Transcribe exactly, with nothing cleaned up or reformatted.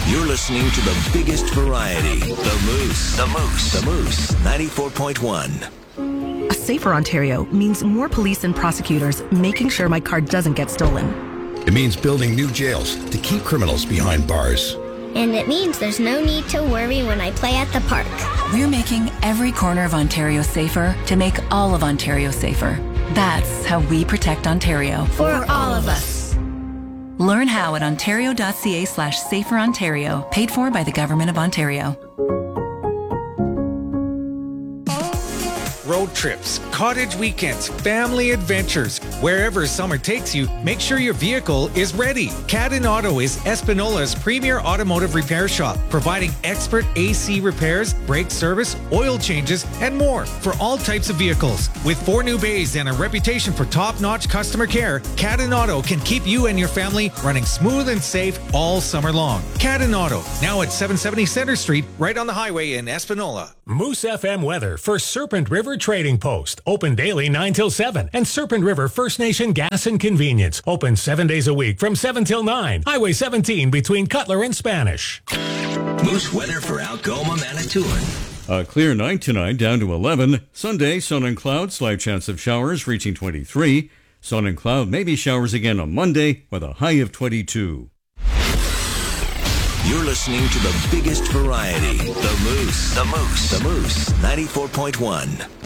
You're listening to the biggest variety, The Moose. The Moose. The Moose, ninety-four point one. A safer Ontario means more police and prosecutors making sure my car doesn't get stolen. It means building new jails to keep criminals behind bars. And it means there's no need to worry when I play at the park. We're making every corner of Ontario safer to make all of Ontario safer. That's how we protect Ontario. For all of us. Learn how at ontario.ca slash safer Ontario. Paid for by the Government of Ontario. Road trips, cottage weekends, family adventures. Wherever summer takes you, make sure your vehicle is ready. Cadden Auto is Espinola's premier automotive repair shop, providing expert A C repairs, brake service, oil changes, and more for all types of vehicles. With four new bays and a reputation for top-notch customer care, Cadden Auto can keep you and your family running smooth and safe all summer long. Cadden Auto, now at seven seventy Centre Street, right on the highway in Espanola. Moose F M weather for Serpent River Trading Post. Open daily nine till seven. And Serpent River First Nation Gas and Convenience. Open seven days a week from seven till nine. Highway seventeen between Cutler and Spanish. Moose weather for Algoma, Manitoulin. A clear night tonight, down to eleven. Sunday, sun and cloud, slight chance of showers reaching twenty-three. Sun and cloud, maybe showers again on Monday with a high of twenty-two. You're listening to the biggest variety, The Moose. The Moose. The Moose, ninety-four point one.